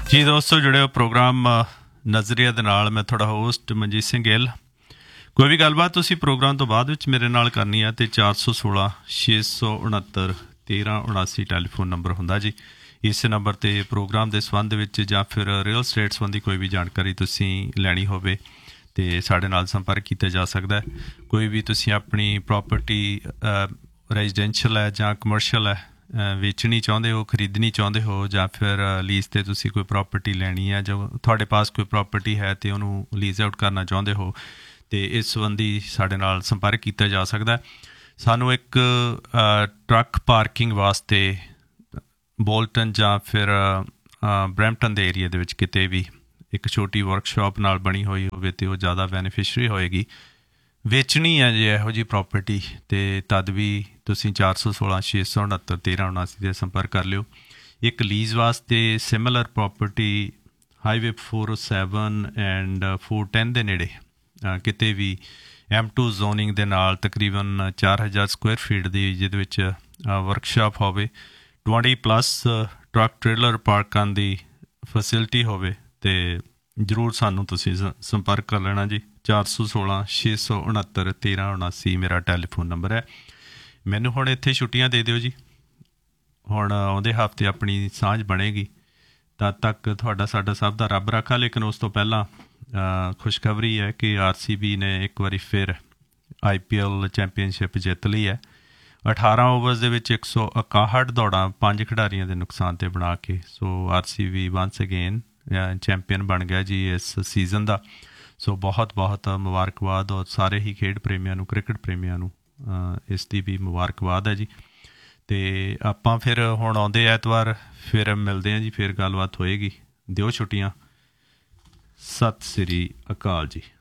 ਜੀ ਦੋਸਤੋ, ਜਿਹੜੇ ਪ੍ਰੋਗਰਾਮ ਨਜ਼ਰੀਆ ਦੇ ਨਾਲ ਮੈਂ ਤੁਹਾਡਾ ਹੋਸਟ ਮਨਜੀਤ ਸਿੰਘ ਗਿੱਲ। ਕੋਈ ਵੀ ਗੱਲਬਾਤ ਤੁਸੀਂ ਪ੍ਰੋਗਰਾਮ ਤੋਂ ਬਾਅਦ ਵਿੱਚ ਮੇਰੇ ਨਾਲ ਕਰਨੀ ਹੈ ਤੇ 416 669 1379 ਟੈਲੀਫੋਨ ਨੰਬਰ ਹੁੰਦਾ ਜੀ। ਇਸ ਨੰਬਰ 'ਤੇ ਪ੍ਰੋਗਰਾਮ ਦੇ ਸੰਬੰਧ ਵਿੱਚ ਜਾਂ ਫਿਰ ਰੀਅਲ ਸਟੇਟ ਸੰਬੰਧੀ ਕੋਈ ਵੀ ਜਾਣਕਾਰੀ ਤੁਸੀਂ ਲੈਣੀ ਹੋਵੇ ਅਤੇ ਸਾਡੇ ਨਾਲ ਸੰਪਰਕ ਕੀਤਾ ਜਾ ਸਕਦਾ। ਕੋਈ ਵੀ ਤੁਸੀਂ ਆਪਣੀ ਪ੍ਰੋਪਰਟੀ ਰੈਜ਼ੀਡੈਂਸ਼ੀਅਲ ਹੈ ਜਾਂ ਕਮਰਸ਼ੀਅਲ ਹੈ ਵੇਚਣੀ ਚਾਹੁੰਦੇ ਹੋ, ਖਰੀਦਣੀ ਚਾਹੁੰਦੇ ਹੋ, ਜਾਂ ਫਿਰ ਲੀਜ਼ 'ਤੇ ਤੁਸੀਂ ਕੋਈ ਪ੍ਰੋਪਰਟੀ ਲੈਣੀ ਹੈ, ਜੋ ਤੁਹਾਡੇ ਪਾਸ ਕੋਈ ਪ੍ਰੋਪਰਟੀ ਹੈ ਅਤੇ ਉਹਨੂੰ ਲੀਜ਼ ਆਊਟ ਕਰਨਾ ਚਾਹੁੰਦੇ ਹੋ, ਅਤੇ ਇਸ ਸੰਬੰਧੀ ਸਾਡੇ ਨਾਲ ਸੰਪਰਕ ਕੀਤਾ ਜਾ ਸਕਦਾ। ਸਾਨੂੰ ਇੱਕ ਟਰੱਕ ਪਾਰਕਿੰਗ ਵਾਸਤੇ ਬੋਲਟਨ ਜਾਂ ਫਿਰ ਬਰੈਂਪਟਨ ਦੇ ਏਰੀਏ ਦੇ ਵਿੱਚ ਕਿਤੇ ਵੀ ਇੱਕ ਛੋਟੀ ਵਰਕਸ਼ਾਪ ਨਾਲ ਬਣੀ ਹੋਈ ਹੋਵੇ ਅਤੇ ਉਹ ਜ਼ਿਆਦਾ ਬੈਨੀਫਿਸ਼ਰੀ ਹੋਏਗੀ। ਵੇਚਣੀ ਹੈ ਜੇ ਇਹੋ ਜਿਹੀ ਪ੍ਰੋਪਰਟੀ, ਅਤੇ ਤਦ ਵੀ ਤੁਸੀਂ 416 669 1379 ਦੇ ਸੰਪਰਕ ਕਰ ਲਿਓ। ਇੱਕ ਲੀਜ਼ ਵਾਸਤੇ ਸਿਮਿਲਰ ਪ੍ਰੋਪਰਟੀ ਹਾਈਵੇ 407 ਐਂਡ 410 ਦੇ ਨੇੜੇ ਕਿਤੇ ਵੀ M2 ਜ਼ੋਨਿੰਗ ਦੇ ਨਾਲ ਤਕਰੀਬਨ 4000 ਸਕੁਆਇਰ ਫੀਟ ਦੀ, ਜਿਹਦੇ ਵਿੱਚ ਵਰਕਸ਼ਾਪ ਹੋਵੇ, 20+ ਟਰੱਕ ਟ੍ਰੇਲਰ ਪਾਰਕ ਕਰਨ ਦੀ ਫੈਸਿਲਿਟੀ ਹੋਵੇ, ਅਤੇ ਜ਼ਰੂਰ ਸਾਨੂੰ ਤੁਸੀਂ ਸੰਪਰਕ ਕਰ ਲੈਣਾ ਜੀ। 416 669 1379 ਮੇਰਾ ਟੈਲੀਫੋਨ ਨੰਬਰ ਹੈ। ਮੈਨੂੰ ਹੁਣ ਇੱਥੇ ਛੁੱਟੀਆਂ ਦੇ ਦਿਓ ਜੀ। ਹੁਣ ਆਉਂਦੇ ਹਫ਼ਤੇ ਆਪਣੀ ਸਾਂਝ ਬਣੇਗੀ, ਤਦ ਤੱਕ ਤੁਹਾਡਾ ਸਾਡਾ ਸਭ ਦਾ ਰੱਬ ਰਾਖਾ। ਲੇਕਿਨ ਉਸ ਤੋਂ ਪਹਿਲਾਂ ਖੁਸ਼ਖਬਰੀ ਹੈ ਕਿ RCB ਨੇ ਇੱਕ ਵਾਰੀ ਫਿਰ IPL ਚੈਂਪੀਅਨਸ਼ਿਪ ਜਿੱਤ ਲਈ ਹੈ। 18 ਓਵਰਸ ਦੇ ਵਿੱਚ 161 ਦੌੜਾਂ 5 ਖਿਡਾਰੀਆਂ ਦੇ ਨੁਕਸਾਨ 'ਤੇ ਬਣਾ ਕੇ। ਸੋ RCB ਵੰਸ ਅਗੇਨ ਚੈਂਪੀਅਨ ਬਣ ਗਿਆ ਜੀ ਇਸ ਸੀਜ਼ਨ ਦਾ। ਸੋ ਬਹੁਤ ਬਹੁਤ ਮੁਬਾਰਕਬਾਦ, ਔਰ ਸਾਰੇ ਹੀ ਖੇਡ ਪ੍ਰੇਮੀਆਂ ਨੂੰ, ਕ੍ਰਿਕਟ ਪ੍ਰੇਮੀਆਂ ਨੂੰ ਇਸ ਦੀ ਵੀ ਮੁਬਾਰਕਬਾਦ ਹੈ ਜੀ। ਅਤੇ ਆਪਾਂ ਫਿਰ ਹੁਣ ਆਉਂਦੇ ਐਤਵਾਰ ਫਿਰ ਮਿਲਦੇ ਹਾਂ ਜੀ, ਫਿਰ ਗੱਲਬਾਤ ਹੋਏਗੀ। ਦਿਓ ਛੁੱਟੀਆਂ। ਸਤਿ ਸ੍ਰੀ ਅਕਾਲ ਜੀ।